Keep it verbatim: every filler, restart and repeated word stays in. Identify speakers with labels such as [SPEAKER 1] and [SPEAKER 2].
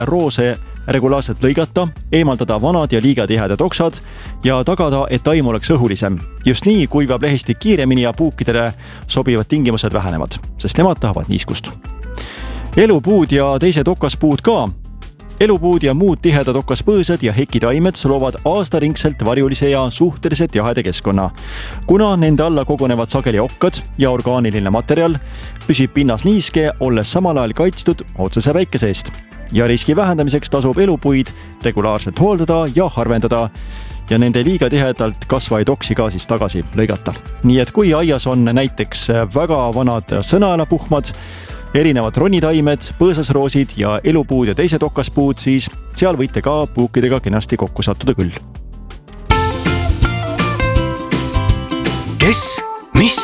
[SPEAKER 1] roose regulaarselt lõigata, eemaldada vanad ja liiga tihedad oksad ja tagada, et taim oleks õhulisem. Just nii kuivab lehistik kiiremini ja puukidele sobivad tingimused vähenevad, sest nemad tahavad niiskust. Elupuud ja teised okaspuud ka. Elupuud ja muud tihedad okaspõõsad ja hekitaimed loovad aastaringselt varjulise ja suhteliselt jaheda keskkonna. Kuna nende alla kogunevad sageli okkad ja orgaaniline materjal, püsib pinnas niiske, olles samal ajal kaitstud otsese päikese eest. Ja riski vähendamiseks tasub elupuid regulaarselt hooldada ja harvendada ja nende liiga tihedalt kasvaid oksi ka siis tagasi lõigata. Nii et kui aias on näiteks väga vanad sõnaelapuhmad, erinevad ronitaimed, põõsasroosid ja elupuud ja teised okaspuud, siis seal võite ka puukidega kenasti kokku sattuda küll.
[SPEAKER 2] Kes, mis